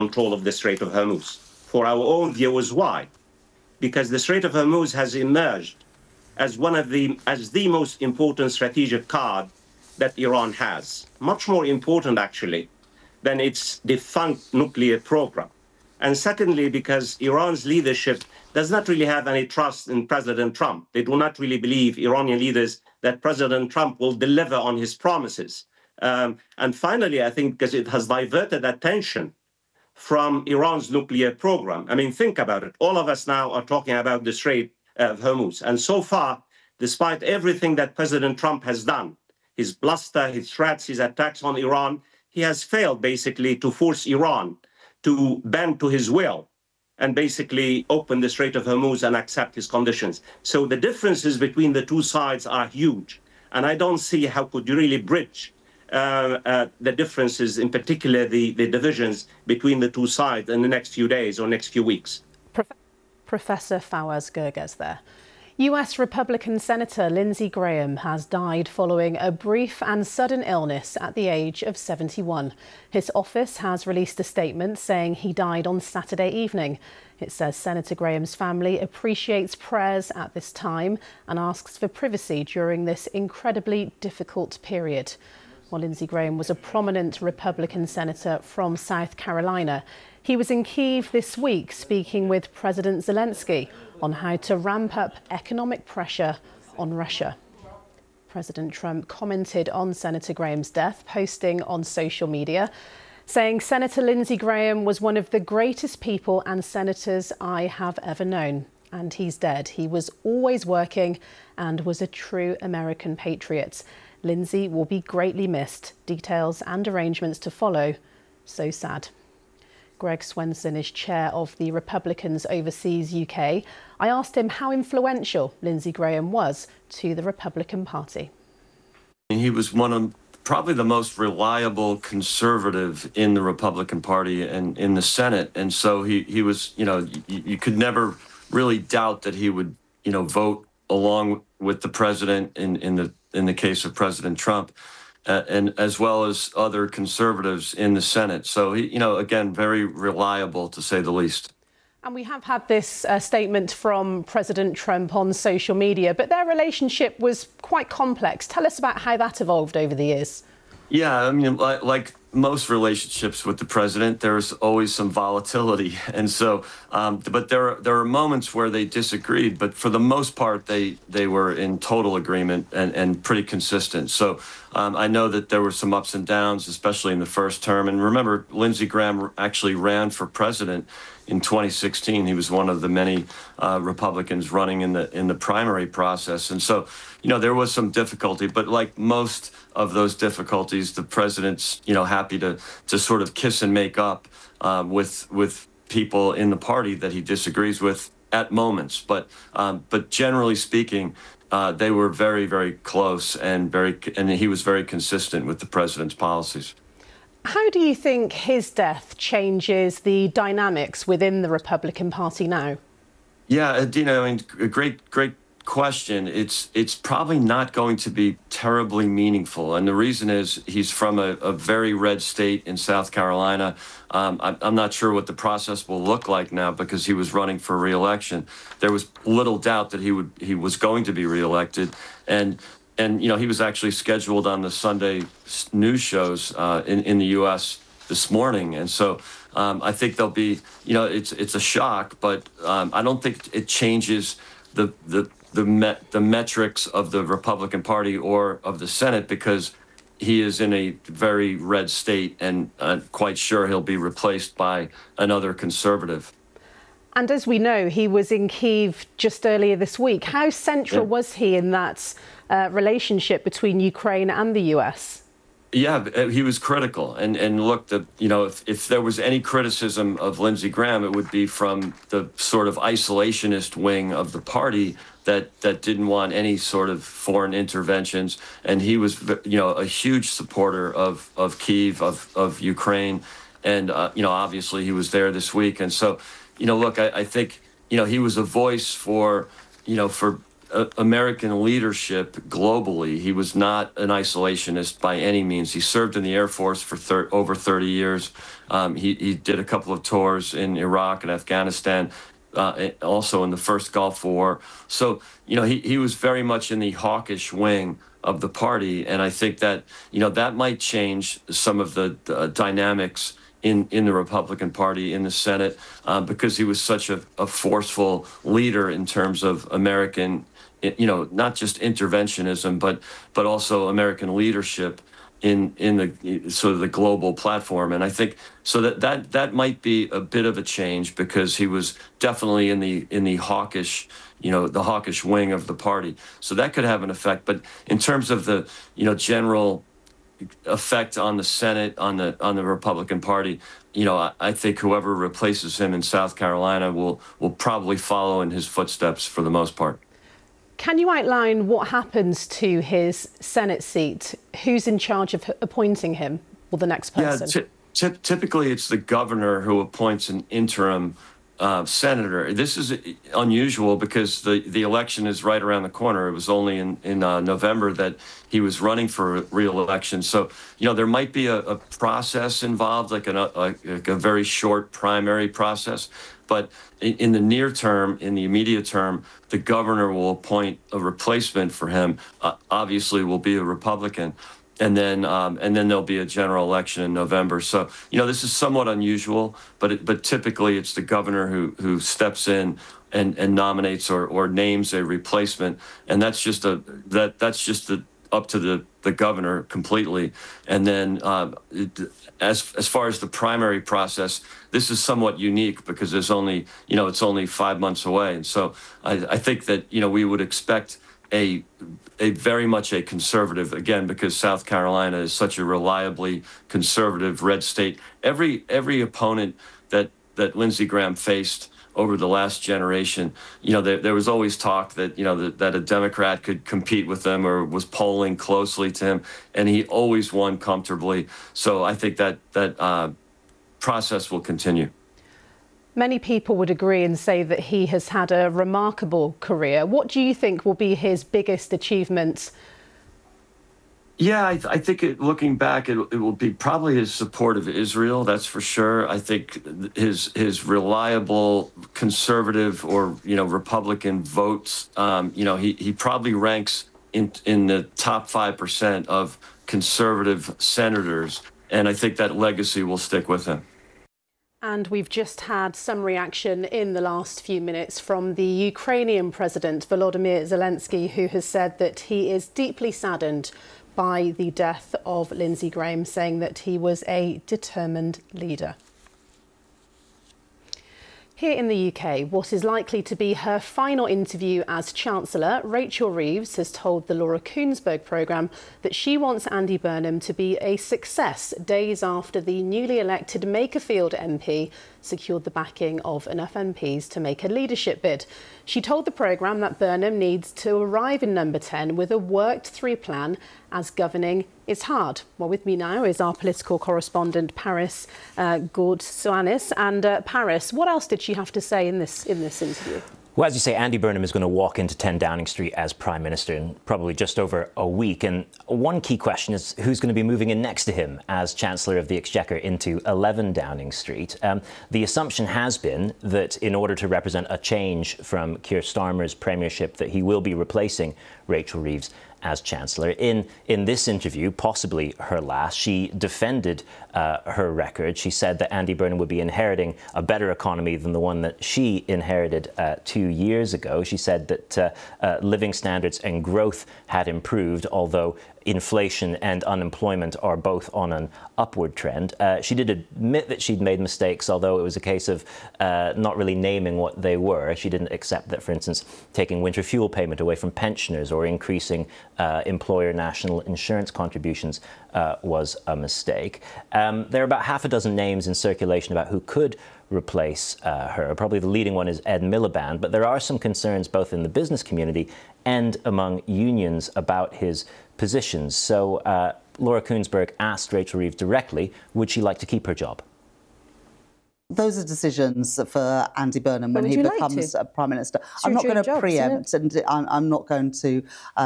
control of the Strait of Hormuz. For our own views, why? Because the Strait of Hormuz has emerged as the most important strategic card that Iran has, much more important actually than its defunct nuclear program. And secondly, because Iran's leadership does not really have any trust in President Trump. They do not really believe, Iranian leaders, that President Trump will deliver on his promises. And finally, I think because it has diverted attention from Iran's nuclear program. I mean, think about it. All of us now are talking about the Strait of Hormuz. And so far, despite everything that President Trump has done, his bluster, his threats, his attacks on Iran, he has failed basically to force Iran to bend to his will and basically open the Strait of Hormuz and accept his conditions. So the differences between the two sides are huge. And I don't see how could you really bridge the differences, in particular the divisions between the two sides in the next few days or next few weeks. Professor Fawaz Gerges there. US Republican Senator Lindsey Graham has died following a brief and sudden illness at the age of 71. His office has released a statement saying he died on Saturday evening. It says Senator Graham's family appreciates prayers at this time and asks for privacy during this incredibly difficult period. While Lindsey Graham was a prominent Republican senator from South Carolina, he was in Kyiv this week speaking with President Zelensky on how to ramp up economic pressure on Russia. President Trump commented on Senator Graham's death, posting on social media, saying Senator Lindsey Graham was one of the greatest people and senators I have ever known. And he's dead. He was always working and was a true American patriot. Lindsey will be greatly missed. Details and arrangements to follow. So sad. Greg Swenson is chair of the Republicans Overseas UK. I asked him how influential Lindsey Graham was to the Republican Party. He was one of probably the most reliable conservative in the Republican Party and in the Senate. And so he was, you could never really doubt that he would, vote along with the president in the case of President Trump. And as well as other conservatives in the Senate. So, again, very reliable, to say the least. And we have had this statement from President Trump on social media, but their relationship was quite complex. Tell us about how that evolved over the years. Yeah, I mean, like most relationships with the president, there's always some volatility. And so, but there are moments where they disagreed, but for the most part, they were in total agreement and pretty consistent. So I know that there were some ups and downs, especially in the first term. And remember, Lindsey Graham actually ran for president in 2016. He was one of the many Republicans running in the primary process. And so, there was some difficulty, but like most of those difficulties, the president's, happy to sort of kiss and make up with people in the party that he disagrees with at moments. But generally speaking, they were very, very close and he was very consistent with the president's policies. How do you think his death changes the dynamics within the Republican Party now? Yeah, Dina, I mean, a great question. It's probably not going to be terribly meaningful. And the reason is he's from a very red state in South Carolina. I'm not sure what the process will look like now because he was running for re-election. There was little doubt that he was going to be re-elected. And he was actually scheduled on the Sunday news shows in the U.S. this morning. And so I think there'll be, it's a shock, but I don't think it changes the metrics of the Republican Party or of the Senate because he is in a very red state and I'm quite sure he'll be replaced by another conservative. And as we know, he was in Kyiv just earlier this week. How central was he in that relationship between Ukraine and the US? Yeah, he was critical. And look, if there was any criticism of Lindsey Graham, it would be from the sort of isolationist wing of the party that didn't want any sort of foreign interventions. And he was, a huge supporter of Kyiv, of Ukraine. And, obviously he was there this week. And so, look, I think, he was a voice for American leadership globally. He was not an isolationist by any means. He served in the Air Force for over 30 years. He did a couple of tours in Iraq and Afghanistan, also in the first Gulf War. So, he was very much in the hawkish wing of the party. And I think that, that might change some of the dynamics in the Republican Party, in the Senate, because he was such a forceful leader in terms of American, not just interventionism, but also American leadership in the sort of the global platform. And I think so that might be a bit of a change, because he was definitely in the hawkish, the hawkish wing of the party. So that could have an effect. But in terms of the, general effect on the Senate, on the Republican Party, I think whoever replaces him in South Carolina will probably follow in his footsteps for the most part. Can you outline what happens to his Senate seat? Who's in charge of appointing him, or the next person? Yeah, typically it's the governor who appoints an interim senator. This is unusual because the election is right around the corner. It was only in November that he was running for re-election. So, there might be a process involved, like a very short primary process. But in the near term, in the immediate term, the governor will appoint a replacement for him. Obviously, will be a Republican. And then there'll be a general election in November. So, this is somewhat unusual, but typically it's the governor who steps in and nominates or names a replacement, and that's just up to the governor completely. And then as far as the primary process, this is somewhat unique because there's only it's only 5 months away, and so I think that we would expect a very much a conservative, again, because South Carolina is such a reliably conservative red state. Every opponent that Lindsey Graham faced over the last generation, there was always talk that that a Democrat could compete with them or was polling closely to him, and he always won comfortably. So I think that process will continue. Many people would agree and say that he has had a remarkable career. What do you think will be his biggest achievements? Yeah, I think looking back, it will be probably his support of Israel. That's for sure. I think his reliable conservative or Republican votes. He probably ranks in the top 5% of conservative senators, and I think that legacy will stick with him. And we've just had some reaction in the last few minutes from the Ukrainian President Volodymyr Zelensky, who has said that he is deeply saddened by the death of Lindsey Graham, saying that he was a determined leader. Here in the UK, what is likely to be her final interview as Chancellor, Rachel Reeves has told the Laura Kuenssberg programme that she wants Andy Burnham to be a success days after the newly elected Makerfield MP secured the backing of enough MPs to make a leadership bid. She told the programme that Burnham needs to arrive in number 10 with a worked-through plan, as governing is hard. Well, with me now is our political correspondent, Paris Gourdsoanis. And Paris, what else did she have to say in this interview? Well, as you say, Andy Burnham is going to walk into 10 Downing Street as Prime Minister in probably just over a week. And one key question is who's going to be moving in next to him as Chancellor of the Exchequer into 11 Downing Street. The assumption has been that in order to represent a change from Keir Starmer's premiership, that he will be replacing Rachel Reeves as Chancellor. In this interview, possibly her last, she defended her record. She said that Andy Burnham would be inheriting a better economy than the one that she inherited 2 years ago. She said that living standards and growth had improved, although inflation and unemployment are both on an upward trend. She did admit that she'd made mistakes, although it was a case of not really naming what they were. She didn't accept that, for instance, taking winter fuel payment away from pensioners or increasing employer national insurance contributions was a mistake. There are about half a dozen names in circulation about who could replace her. Probably the leading one is Ed Miliband, but there are some concerns both in the business community and among unions about his positions. So Laura Kuenssberg asked Rachel Reeves directly, would she like to keep her job? Those are decisions for Andy Burnham when he becomes Prime Minister. I'm not going to preempt, and I'm not going to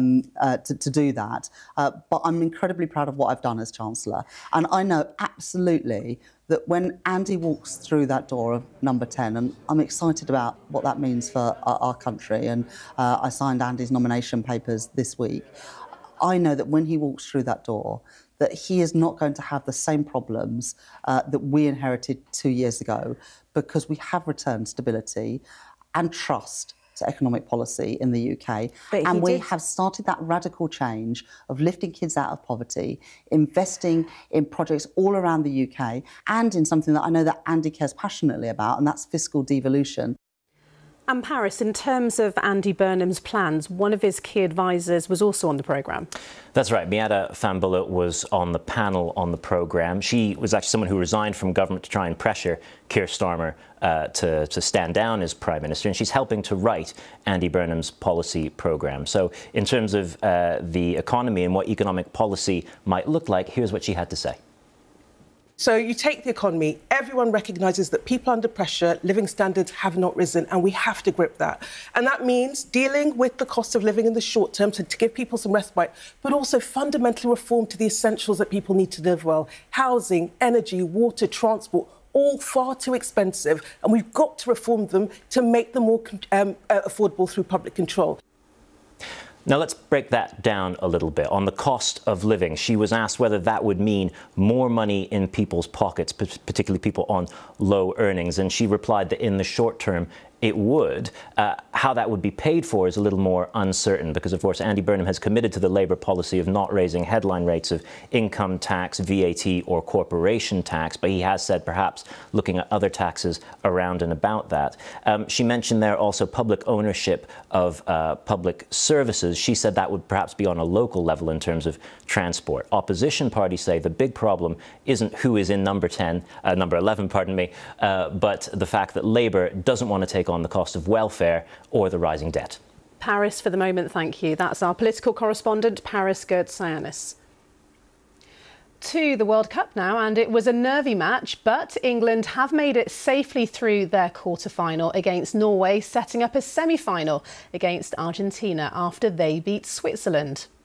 do that. But I'm incredibly proud of what I've done as Chancellor. And I know absolutely that when Andy walks through that door of number 10, and I'm excited about what that means for our country, and I signed Andy's nomination papers this week, I know that when he walks through that door, that he is not going to have the same problems that we inherited 2 years ago, because we have returned stability and trust to economic policy in the UK. And we have started that radical change of lifting kids out of poverty, investing in projects all around the UK, and in something that I know that Andy cares passionately about, and that's fiscal devolution. And Paris, in terms of Andy Burnham's plans, one of his key advisors was also on the programme. That's right. Miatta Fahnbulleh was on the panel on the programme. She was actually someone who resigned from government to try and pressure Keir Starmer to stand down as Prime Minister, and she's helping to write Andy Burnham's policy programme. So in terms of the economy and what economic policy might look like, here's what she had to say. So you take the economy, everyone recognises that people under pressure, living standards have not risen, and we have to grip that. And that means dealing with the cost of living in the short term to give people some respite, but also fundamental reform to the essentials that people need to live well. Housing, energy, water, transport, all far too expensive, and we've got to reform them to make them more affordable through public control. Now, let's break that down a little bit. On the cost of living, she was asked whether that would mean more money in people's pockets, particularly people on low earnings. And she replied that in the short term, it would. How that would be paid for is a little more uncertain because, of course, Andy Burnham has committed to the Labour policy of not raising headline rates of income tax, VAT or corporation tax, but he has said perhaps looking at other taxes around and about that. She mentioned there also public ownership of public services. She said that would perhaps be on a local level in terms of transport. Opposition parties say the big problem isn't who is in number 11, pardon me, but the fact that Labour doesn't want to take on the cost of welfare or the rising debt. Paris, for the moment, thank you. That's our political correspondent, Paris Gertzianis. To the World Cup now, and it was a nervy match, but England have made it safely through their quarter-final against Norway, setting up a semi-final against Argentina after they beat Switzerland.